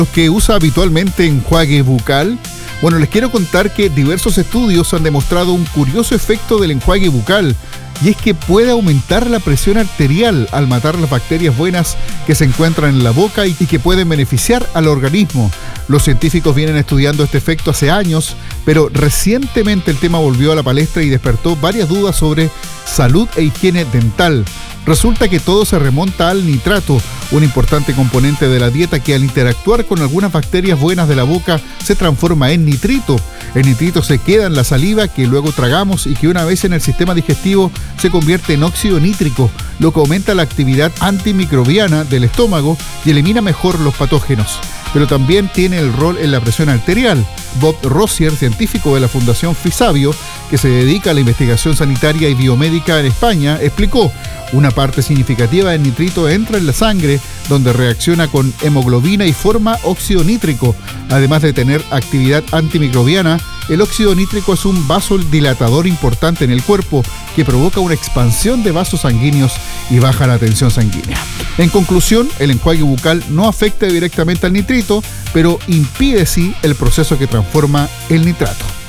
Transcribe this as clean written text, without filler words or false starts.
Los que usa habitualmente enjuague bucal. Bueno, les quiero contar que diversos estudios han demostrado un curioso efecto del enjuague bucal, y es que puede aumentar la presión arterial al matar las bacterias buenas que se encuentran en la boca y que pueden beneficiar al organismo. Los científicos vienen estudiando este efecto hace años, pero recientemente el tema volvió a la palestra y despertó varias dudas sobre salud e higiene dental. Resulta que todo se remonta al nitrato, un importante componente de la dieta que al interactuar con algunas bacterias buenas de la boca se transforma en nitrito. El nitrito se queda en la saliva que luego tragamos y que una vez en el sistema digestivo se convierte en óxido nítrico, lo que aumenta la actividad antimicrobiana del estómago y elimina mejor los patógenos. Pero también tiene el rol en la presión arterial. Bob Rossier, científico de la Fundación Fisabio, que se dedica a la investigación sanitaria y biomédica en España, explicó: una parte significativa del nitrito entra en la sangre, donde reacciona con hemoglobina y forma óxido nítrico. Además de tener actividad antimicrobiana, el óxido nítrico es un vasodilatador importante en el cuerpo que provoca una expansión de vasos sanguíneos y baja la tensión sanguínea. En conclusión, el enjuague bucal no afecta directamente al nitrito, pero impide sí el proceso que transforma el nitrato.